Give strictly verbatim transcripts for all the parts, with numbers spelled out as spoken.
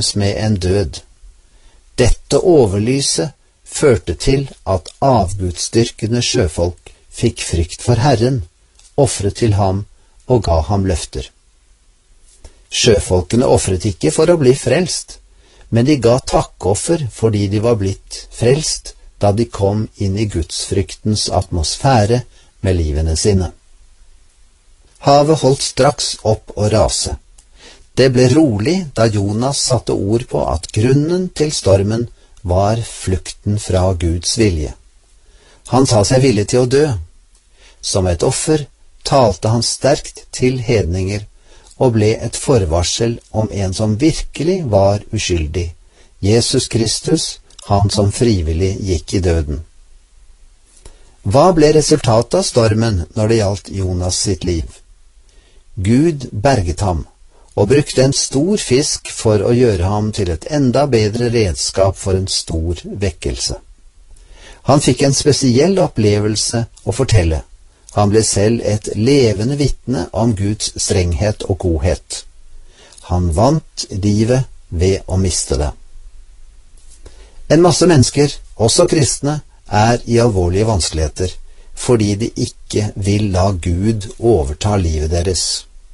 belønnes med en død. Dette overlyset førte til at avgudsdyrkende sjøfolk fikk frykt for Herren, offret til ham og ga ham løfter. Sjøfolkene offret ikke for å bli frelst, men de ga takkoffer fordi de var blitt frelst da de kom inn i gudsfryktens atmosfære med livene sine. Havet holdt straks opp å rase. Det ble rolig da Jonas satte ord på at grunnen til stormen var flukten fra Guds vilje. Han sa seg villig til å dø. Som et offer talte han sterkt til hedninger og ble et forvarsel om en som virkelig var uskyldig, Jesus Kristus, han som frivillig gikk i døden. Hva ble resultatet av stormen når det gjaldt Jonas sitt liv? Gud berget ham og brukte en stor fisk for å gjøre ham til et enda bedre redskap for en stor vekkelse. Han fikk en spesiell opplevelse å fortelle. Han ble selv et levende vitne om Guds strenghet og godhet. Han vant livet ved å miste det. En masse mennesker, også kristne, er i alvorlige vanskeligheter fordi de ikke vil la Gud overta livet deres.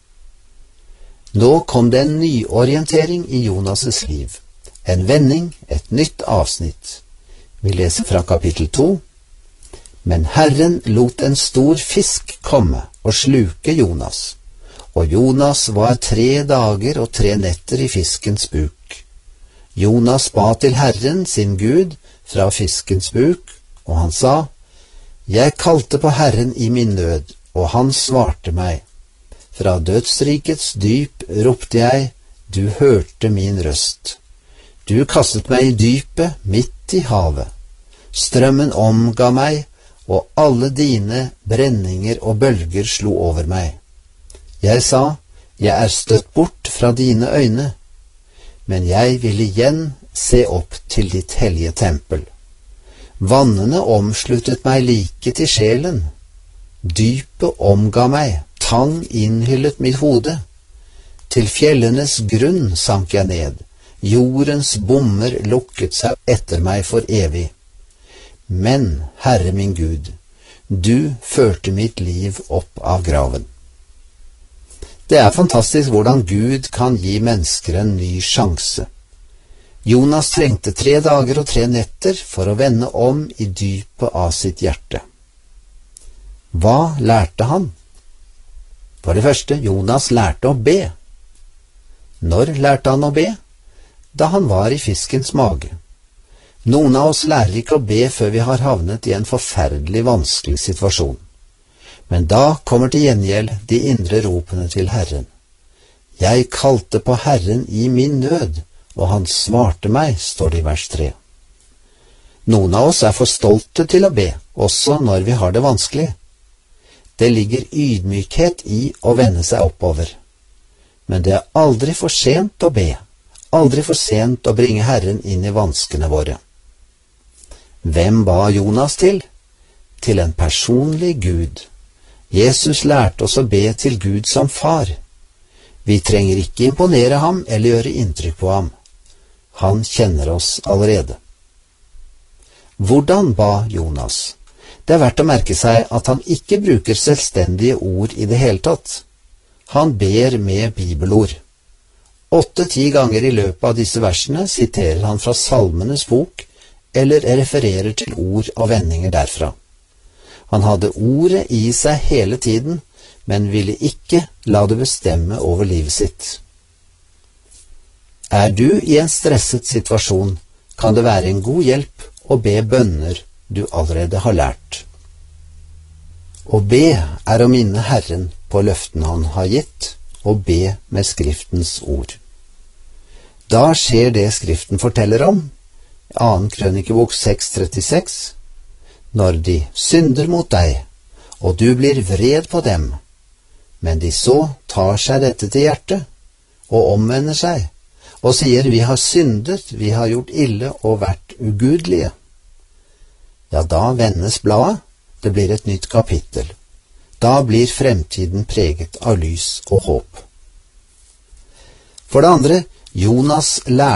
Nå kom det en nyorientering i Jonas' liv, en vending, et nytt avsnitt. Vi leser fra kapittel to. Men Herren lot en stor fisk komme og sluke Jonas, og Jonas var tre dager og tre netter i fiskens buk. Jonas ba til Herren sin Gud fra fiskens buk, og han sa, «Jeg kalte på Herren i min nød, og han svarte meg. Fra dødsrikets dyp ropte jeg, du hørte min røst. Du kastet meg i dypet midt i havet. Strømmen omga meg, og alle dine brenninger og bølger slo over meg. Jeg sa, jeg er støtt bort fra dine øyne, men jeg vil igjen se opp til ditt hellige tempel. Vannene omsluttet meg like til sjelen. Dypet omga meg, tang innhyllet mitt hode. Til fjellenes grunn sank jeg ned, jordens bommer lukket seg etter meg for evig. Men, Herre min Gud, du førte mitt liv opp av graven. Det er fantastisk hvordan Gud kan gi mennesker en ny sjanse. Jonas trengte tre dager og tre netter for å vende om i dypet av sitt hjerte. Hva lærte han? For det første, Jonas lærte å be. Når lærte han å be? Da han var i fiskens mage. Noen av oss lærer ikke å be før vi har havnet i en forferdelig vanskelig situasjon. Men da kommer til gjengjeld de indre ropene til Herren. Jeg kalte på Herren i min nød, og han svarte meg, står det i vers tre. Noen av oss er for stolte til å be, også når vi har det vanskelig. Det ligger ydmykhet i å vende seg oppover. Men det er aldri for sent å be, aldri for sent å bringe Herren inn i vanskene våre. Hvem ba Jonas til? Til en personlig Gud. Jesus lærte oss å be til Gud som far. Vi trenger ikke imponere ham eller gjøre inntrykk på ham. Han kjenner oss allerede. Hvordan ba Jonas? Det er verdt å merke seg at han ikke bruker selvstendige ord i det hele tatt. Han ber med bibelord. Åtte-ti ganger i løpet av disse versene siterer han fra Salmenes bok, eller refererer til ord og vendinger derfra. Han hadde ordet i seg hele tiden, men ville ikke la det bestemme over livet sitt. Er du i en stresset situasjon, kan det være en god hjelp å be bønner du allerede har lært. Å be er å minne Herren på løften han har gitt, og be med Skriftens ord. Da skjer det Skriften forteller om, Annen Krønikebok seks trettiseks, når de synder mot deg, og du blir vred på dem, men de så tar seg dette til hjertet, og omvender seg, og sier vi har syndet, vi har gjort ille og vært ugudelige. Ja, da vendes bladet, det blir et nytt kapittel. Da blir fremtiden preget av lys og håp. For det andre, Jonas lærte